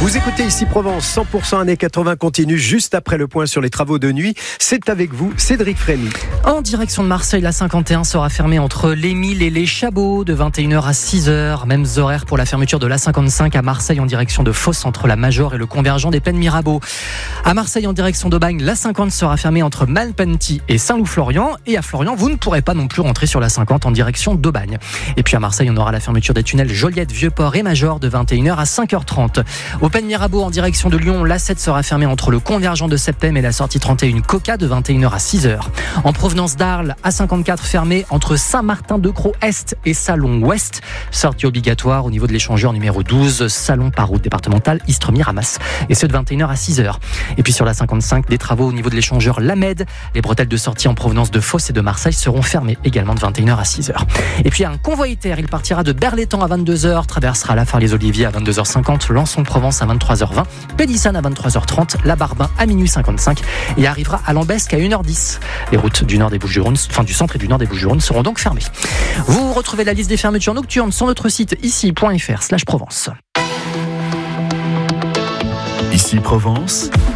Vous écoutez ici Provence, 100% années 80 continue juste après le point sur les travaux de nuit. C'est avec vous, Cédric Frémy. En direction de Marseille, la 51 sera fermée entre l'Émile et les Chabots de 21h à 6h. Mêmes horaires pour la fermeture de la 55 à Marseille en direction de Fos entre la Major et le convergent des Plaines Mirabeau. À Marseille en direction d'Aubagne, la 50 sera fermée entre Malpenty et Saint-Loup-Florian. Et à Florian, vous ne pourrez pas non plus rentrer sur la 50 en direction d'Aubagne. Et puis à Marseille, on aura la fermeture des tunnels Joliette, Vieux-Port et Major de 21h à 5h30. Au Plaines Mirabeau en direction de Lyon, l'A7 sera fermée entre le convergent de Septem et la sortie 31 Coca de 21h à 6h. En provenance d'Arles, A54 fermée entre Saint-Martin-de-Crau Est et Salon Ouest. Sortie obligatoire au niveau de l'échangeur numéro 12, Salon par route départementale Istres-Miramas. Et ce de 21h à 6h. Et puis sur la 55, des travaux au niveau de l'échangeur Lamed. Les bretelles de sortie en provenance de Fos et de Marseille seront fermées également de 21h à 6h. Et puis un convoyitaire, il partira de Berlétan à 22h, traversera la Phare-les-Oliviers à 22h50, Lançon-Provence à 23h20, Pélissanne à 23h30, La Barbin à minuit 55 et arrivera à Lambesc à 1h10. Les routes du nord des Bouches-du-Rhône, du centre et du nord des Bouches-du-Rhône seront donc fermées. Vous retrouvez la liste des fermetures nocturnes sur notre site ici.fr/Provence. Ici Provence.